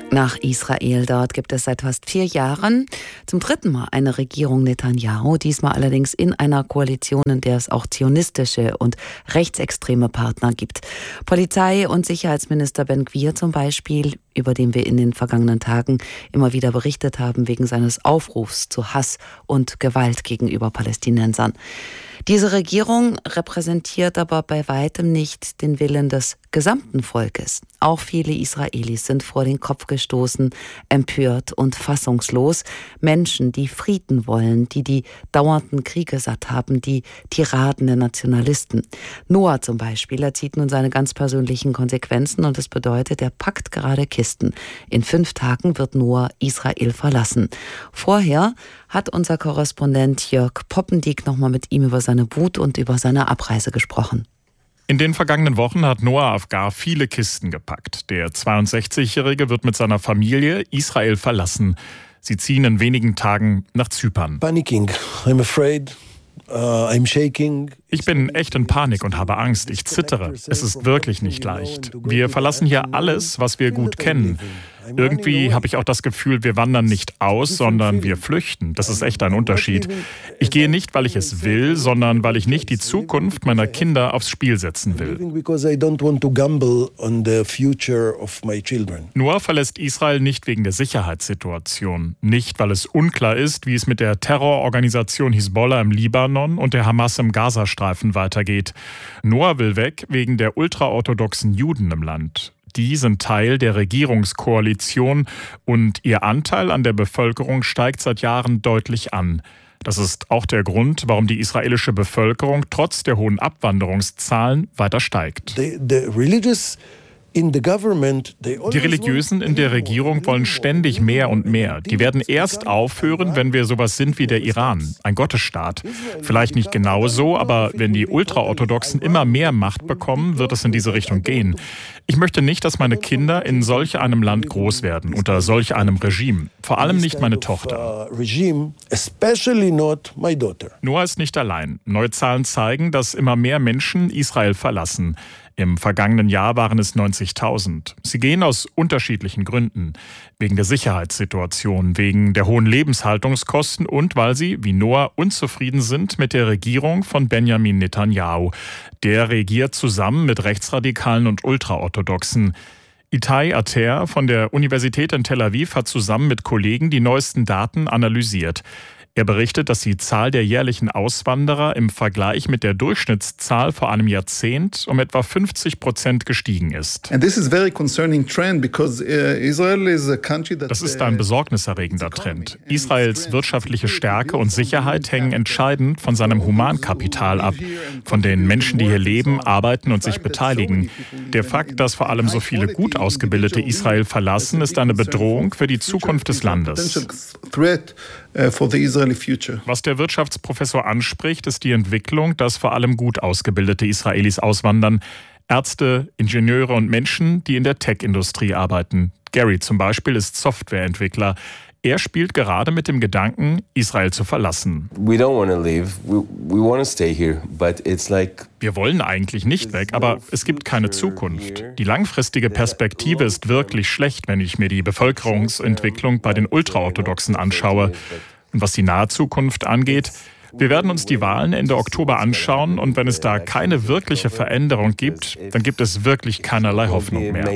Nach Israel. Dort gibt es seit fast 4 Jahren zum 3. Mal eine Regierung Netanyahu, diesmal allerdings in einer Koalition, in der es auch zionistische und rechtsextreme Partner gibt. Polizei- und Sicherheitsminister Ben-Gvir zum Beispiel, über den wir in den vergangenen Tagen immer wieder berichtet haben, wegen seines Aufrufs zu Hass und Gewalt gegenüber Palästinensern. Diese Regierung repräsentiert aber bei weitem nicht den Willen des gesamten Volkes. Auch viele Israelis sind vor den Kopf gestoßen, empört und fassungslos. Menschen, die Frieden wollen, die dauernden Kriege satt haben, die Tiraden der Nationalisten. Noah zum Beispiel, er zieht nun seine ganz persönlichen Konsequenzen und das bedeutet, er packt gerade Kisten. In 5 Tagen wird Noah Israel verlassen. Vorher hat unser Korrespondent Jörg Poppendiek nochmal mit ihm über seine Wut und über seine Abreise gesprochen. In den vergangenen Wochen hat Noah Afgar viele Kisten gepackt. Der 62-Jährige wird mit seiner Familie Israel verlassen. Sie ziehen in wenigen Tagen nach Zypern. Panicking. I'm afraid. I'm shaking. Ich bin echt in Panik und habe Angst. Ich zittere. Es ist wirklich nicht leicht. Wir verlassen hier alles, was wir gut kennen. Irgendwie habe ich auch das Gefühl, wir wandern nicht aus, sondern wir flüchten. Das ist echt ein Unterschied. Ich gehe nicht, weil ich es will, sondern weil ich nicht die Zukunft meiner Kinder aufs Spiel setzen will. Noah verlässt Israel nicht wegen der Sicherheitssituation. Nicht, weil es unklar ist, wie es mit der Terrororganisation Hisbollah im Libanon und der Hamas im Gazastreifen weitergeht. Noah will weg wegen der ultraorthodoxen Juden im Land. Die sind Teil der Regierungskoalition und ihr Anteil an der Bevölkerung steigt seit Jahren deutlich an. Das ist auch der Grund, warum die israelische Bevölkerung trotz der hohen Abwanderungszahlen weiter steigt. Die Religiösen in der Regierung wollen ständig mehr und mehr. Die werden erst aufhören, wenn wir sowas sind wie der Iran, ein Gottesstaat. Vielleicht nicht genau so, aber wenn die Ultraorthodoxen immer mehr Macht bekommen, wird es in diese Richtung gehen. Ich möchte nicht, dass meine Kinder in solch einem Land groß werden, unter solch einem Regime. Vor allem nicht meine Tochter. Noah ist nicht allein. Neue Zahlen zeigen, dass immer mehr Menschen Israel verlassen. Im vergangenen Jahr waren es 90.000. Sie gehen aus unterschiedlichen Gründen. Wegen der Sicherheitssituation, wegen der hohen Lebenshaltungskosten und weil sie, wie Noah, unzufrieden sind mit der Regierung von Benjamin Netanyahu. Der regiert zusammen mit Rechtsradikalen und Ultraorthodoxen. Itai Ater von der Universität in Tel Aviv hat zusammen mit Kollegen die neuesten Daten analysiert. Er berichtet, dass die Zahl der jährlichen Auswanderer im Vergleich mit der Durchschnittszahl vor einem Jahrzehnt um etwa 50% gestiegen ist. Das ist ein besorgniserregender Trend. Israels wirtschaftliche Stärke und Sicherheit hängen entscheidend von seinem Humankapital ab, von den Menschen, die hier leben, arbeiten und sich beteiligen. Der Fakt, dass vor allem so viele gut ausgebildete Israel verlassen, ist eine Bedrohung für die Zukunft des Landes. Was der Wirtschaftsprofessor anspricht, ist die Entwicklung, dass vor allem gut ausgebildete Israelis auswandern. Ärzte, Ingenieure und Menschen, die in der Tech-Industrie arbeiten. Gary zum Beispiel ist Softwareentwickler. Er spielt gerade mit dem Gedanken, Israel zu verlassen. Wir wollen eigentlich nicht weg, aber es gibt keine Zukunft. Die langfristige Perspektive ist wirklich schlecht, wenn ich mir die Bevölkerungsentwicklung bei den Ultraorthodoxen anschaue. Und was die nahe Zukunft angeht, wir werden uns die Wahlen Ende Oktober anschauen und wenn es da keine wirkliche Veränderung gibt, dann gibt es wirklich keinerlei Hoffnung mehr.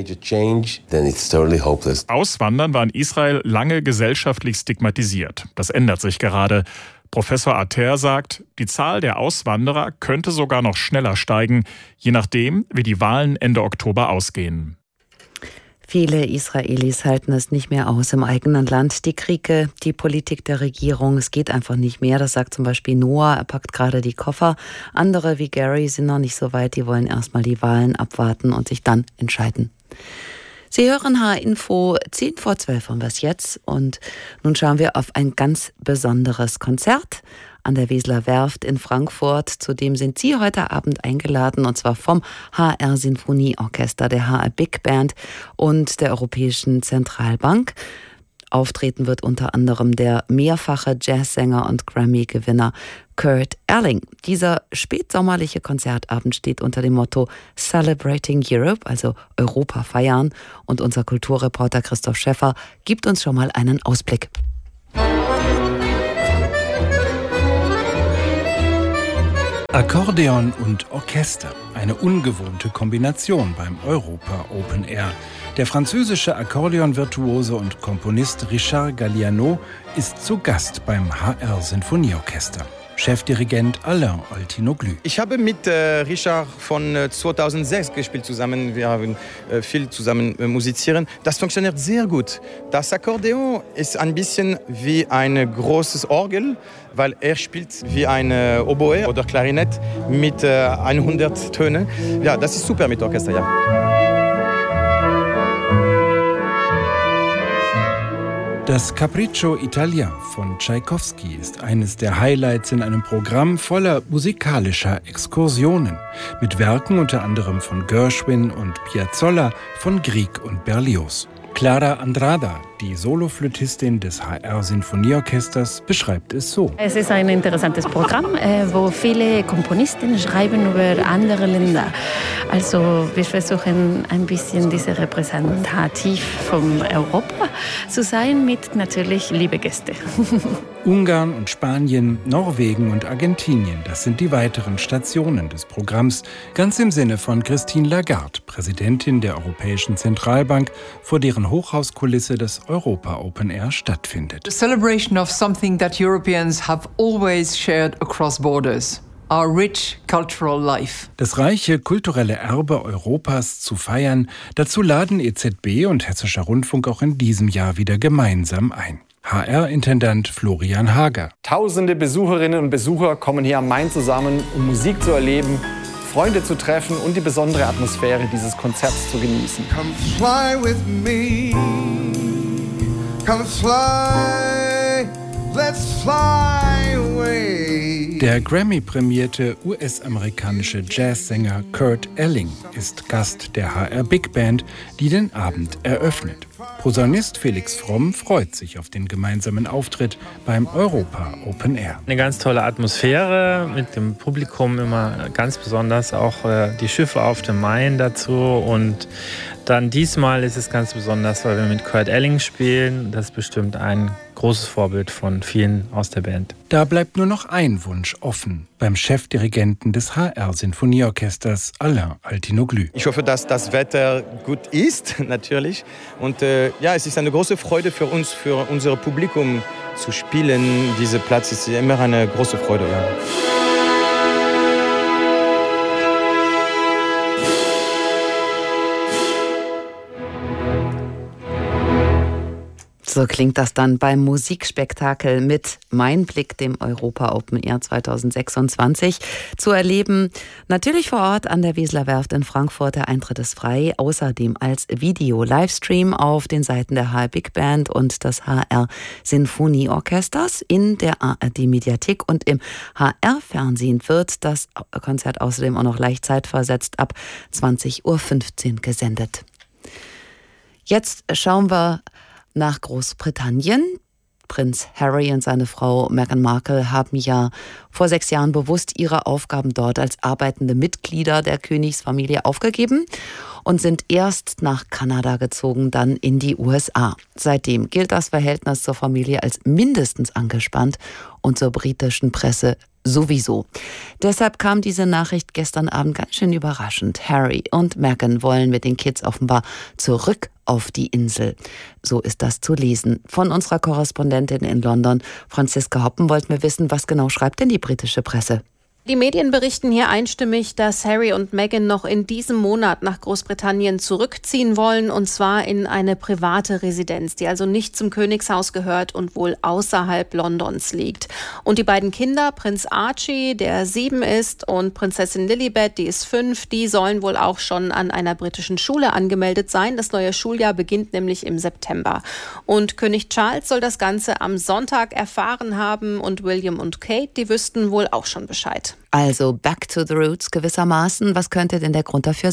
Auswandern war in Israel lange gesellschaftlich stigmatisiert. Das ändert sich gerade. Professor Ater sagt, die Zahl der Auswanderer könnte sogar noch schneller steigen, je nachdem, wie die Wahlen Ende Oktober ausgehen. Viele Israelis halten es nicht mehr aus im eigenen Land. Die Kriege, die Politik der Regierung, es geht einfach nicht mehr. Das sagt zum Beispiel Noah, er packt gerade die Koffer. Andere wie Gary sind noch nicht so weit, die wollen erstmal die Wahlen abwarten und sich dann entscheiden. Sie hören H-Info, 10:10 haben wir es jetzt. Und nun schauen wir auf ein ganz besonderes Konzert an der Weseler Werft in Frankfurt. Zudem sind Sie heute Abend eingeladen, und zwar vom HR Sinfonieorchester, der HR Big Band und der Europäischen Zentralbank. Auftreten wird unter anderem der mehrfache Jazzsänger und Grammy-Gewinner Kurt Elling. Dieser spätsommerliche Konzertabend steht unter dem Motto Celebrating Europe, also Europa feiern. Und unser Kulturreporter Christoph Schäffer gibt uns schon mal einen Ausblick. Akkordeon und Orchester. Eine ungewohnte Kombination beim Europa Open Air. Der französische Akkordeon-Virtuose und Komponist Richard Galliano ist zu Gast beim HR Sinfonieorchester. Chefdirigent Alain Altinoglu. Ich habe mit Richard von 2006 gespielt zusammen. Wir haben viel zusammen musizieren. Das funktioniert sehr gut. Das Akkordeon ist ein bisschen wie ein großes Orgel, weil er spielt wie eine Oboe oder Klarinett mit 100 Tönen. Ja, das ist super mit Orchester, ja. Das Capriccio Italien von Tschaikowski ist eines der Highlights in einem Programm voller musikalischer Exkursionen. Mit Werken unter anderem von Gershwin und Piazzolla, von Grieg und Berlioz. Clara Andrada, die Soloflötistin des HR Sinfonieorchesters, beschreibt es so. Es ist ein interessantes Programm, wo viele Komponisten schreiben über andere Länder. Also wir versuchen ein bisschen diese repräsentativ von Europa zu sein, mit natürlich liebe Gäste. Ungarn und Spanien, Norwegen und Argentinien, das sind die weiteren Stationen des Programms, ganz im Sinne von Christine Lagarde, Präsidentin der Europäischen Zentralbank, vor deren Hochhauskulisse das Europa Open Air stattfindet. The celebration of something that Europeans have always shared across borders. Our rich cultural life. Das reiche kulturelle Erbe Europas zu feiern, dazu laden EZB und Hessischer Rundfunk auch in diesem Jahr wieder gemeinsam ein. HR-Intendant Florian Hager. Tausende Besucherinnen und Besucher kommen hier am Main zusammen, um Musik zu erleben, Freunde zu treffen und die besondere Atmosphäre dieses Konzerts zu genießen. Come fly with me, come fly, let's fly away. Der Grammy-prämierte US-amerikanische Jazzsänger Kurt Elling ist Gast der HR Big Band, die den Abend eröffnet. Posaunist Felix Fromm freut sich auf den gemeinsamen Auftritt beim Europa Open Air. Eine ganz tolle Atmosphäre mit dem Publikum, immer ganz besonders auch die Schiffe auf dem Main dazu. Und dann diesmal ist es ganz besonders, weil wir mit Kurt Elling spielen. Das ist bestimmt ein großes Vorbild von vielen aus der Band. Da bleibt nur noch ein Wunsch offen beim Chefdirigenten des HR Sinfonieorchesters Alain Altinoglu. Ich hoffe, dass das Wetter gut ist, natürlich. Und ja, es ist eine große Freude für uns, für unser Publikum zu spielen. Dieser Platz ist immer eine große Freude. Ja. So klingt das dann beim Musikspektakel mit Mein Blick, dem Europa Open Air 2026 zu erleben. Natürlich vor Ort an der Weseler Werft in Frankfurt. Der Eintritt ist frei. Außerdem als Video-Livestream auf den Seiten der HR Big Band und des HR Sinfonieorchesters in der ARD-Mediathek. Und im HR-Fernsehen wird das Konzert außerdem auch noch leicht zeitversetzt ab 20:15 Uhr gesendet. Jetzt schauen wir nach Großbritannien. Prinz Harry und seine Frau Meghan Markle haben ja vor 6 Jahren bewusst ihre Aufgaben dort als arbeitende Mitglieder der Königsfamilie aufgegeben und sind erst nach Kanada gezogen, dann in die USA. Seitdem gilt das Verhältnis zur Familie als mindestens angespannt und zur britischen Presse sowieso. Deshalb kam diese Nachricht gestern Abend ganz schön überraschend. Harry und Meghan wollen mit den Kids offenbar zurück auf die Insel. So ist das zu lesen. Von unserer Korrespondentin in London, Franziska Hoppen, wollten wir wissen, was genau schreibt denn die britische Presse? Die Medien berichten hier einstimmig, dass Harry und Meghan noch in diesem Monat nach Großbritannien zurückziehen wollen, und zwar in eine private Residenz, die also nicht zum Königshaus gehört und wohl außerhalb Londons liegt. Und die beiden Kinder, Prinz Archie, der 7 ist, und Prinzessin Lilibet, die ist 5, die sollen wohl auch schon an einer britischen Schule angemeldet sein. Das neue Schuljahr beginnt nämlich im September. Und König Charles soll das Ganze am Sonntag erfahren haben, und William und Kate, die wüssten wohl auch schon Bescheid. Also back to the roots gewissermaßen. Was könnte denn der Grund dafür sein?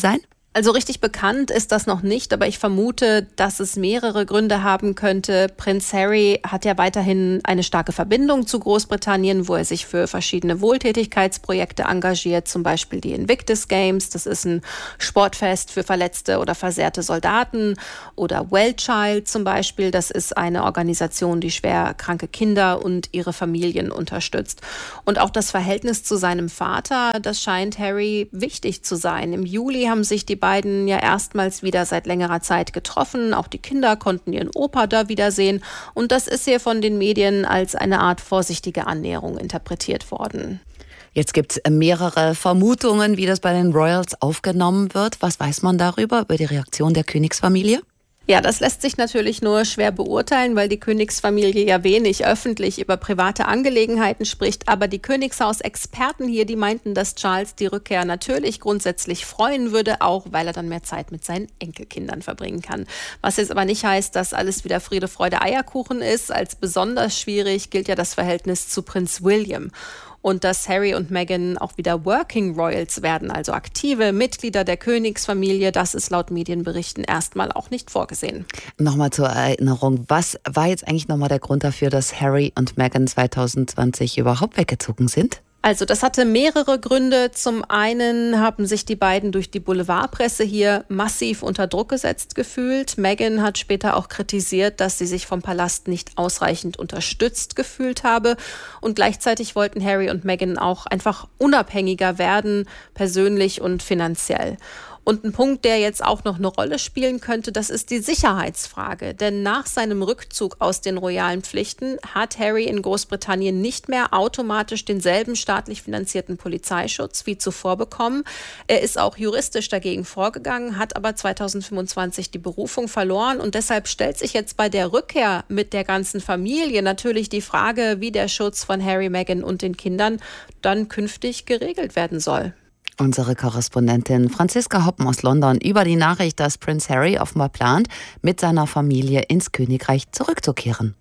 Also richtig bekannt ist das noch nicht, aber ich vermute, dass es mehrere Gründe haben könnte. Prinz Harry hat ja weiterhin eine starke Verbindung zu Großbritannien, wo er sich für verschiedene Wohltätigkeitsprojekte engagiert, zum Beispiel die Invictus Games. Das ist ein Sportfest für verletzte oder versehrte Soldaten. Oder Wellchild zum Beispiel, das ist eine Organisation, die schwer kranke Kinder und ihre Familien unterstützt. Und auch das Verhältnis zu seinem Vater, das scheint Harry wichtig zu sein. Im Juli haben sich die beiden ja erstmals wieder seit längerer Zeit getroffen. Auch die Kinder konnten ihren Opa da wiedersehen. Und das ist hier von den Medien als eine Art vorsichtige Annäherung interpretiert worden. Jetzt gibt es mehrere Vermutungen, wie das bei den Royals aufgenommen wird. Was weiß man darüber, über die Reaktion der Königsfamilie? Ja, das lässt sich natürlich nur schwer beurteilen, weil die Königsfamilie ja wenig öffentlich über private Angelegenheiten spricht. Aber die Königshaus-Experten hier, die meinten, dass Charles die Rückkehr natürlich grundsätzlich freuen würde, auch weil er dann mehr Zeit mit seinen Enkelkindern verbringen kann. Was jetzt aber nicht heißt, dass alles wieder Friede, Freude, Eierkuchen ist. Als besonders schwierig gilt ja das Verhältnis zu Prinz William. Und dass Harry und Meghan auch wieder Working Royals werden, also aktive Mitglieder der Königsfamilie, das ist laut Medienberichten erstmal auch nicht vorgesehen. Nochmal zur Erinnerung, was war jetzt eigentlich nochmal der Grund dafür, dass Harry und Meghan 2020 überhaupt weggezogen sind? Also das hatte mehrere Gründe. Zum einen haben sich die beiden durch die Boulevardpresse hier massiv unter Druck gesetzt gefühlt. Meghan hat später auch kritisiert, dass sie sich vom Palast nicht ausreichend unterstützt gefühlt habe. Und gleichzeitig wollten Harry und Meghan auch einfach unabhängiger werden, persönlich und finanziell. Und ein Punkt, der jetzt auch noch eine Rolle spielen könnte, das ist die Sicherheitsfrage. Denn nach seinem Rückzug aus den royalen Pflichten hat Harry in Großbritannien nicht mehr automatisch denselben staatlich finanzierten Polizeischutz wie zuvor bekommen. Er ist auch juristisch dagegen vorgegangen, hat aber 2025 die Berufung verloren. Und deshalb stellt sich jetzt bei der Rückkehr mit der ganzen Familie natürlich die Frage, wie der Schutz von Harry, Meghan und den Kindern dann künftig geregelt werden soll. Unsere Korrespondentin Franziska Hoppen aus London über die Nachricht, dass Prinz Harry offenbar plant, mit seiner Familie ins Königreich zurückzukehren.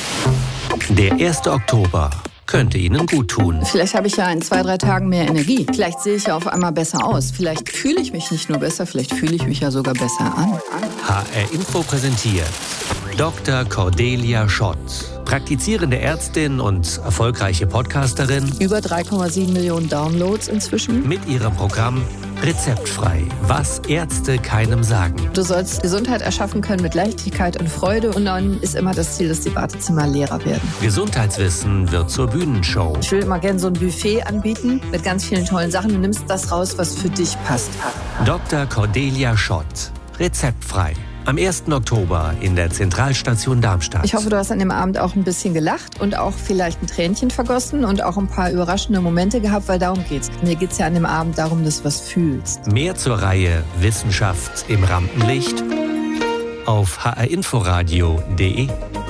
Der 1. Oktober könnte Ihnen gut tun. Vielleicht habe ich ja in 2-3 Tagen mehr Energie. Vielleicht sehe ich ja auf einmal besser aus. Vielleicht fühle ich mich nicht nur besser, vielleicht fühle ich mich ja sogar besser an. HR Info präsentiert Dr. Cordelia Schott. Praktizierende Ärztin und erfolgreiche Podcasterin. Über 3,7 Millionen Downloads inzwischen. Mit ihrem Programm Rezeptfrei, was Ärzte keinem sagen. Du sollst Gesundheit erschaffen können mit Leichtigkeit und Freude. Und dann ist immer das Ziel, dass die Wartezimmer leerer werden. Gesundheitswissen wird zur Bühnenshow. Ich will immer gerne so ein Buffet anbieten mit ganz vielen tollen Sachen. Du nimmst das raus, was für dich passt. Dr. Cordelia Schott. Rezeptfrei. Am 1. Oktober in der Zentralstation Darmstadt. Ich hoffe, du hast an dem Abend auch ein bisschen gelacht und auch vielleicht ein Tränchen vergossen und auch ein paar überraschende Momente gehabt, weil darum geht's. Mir geht's ja an dem Abend darum, dass du was fühlst. Mehr zur Reihe Wissenschaft im Rampenlicht auf hrinforadio.de.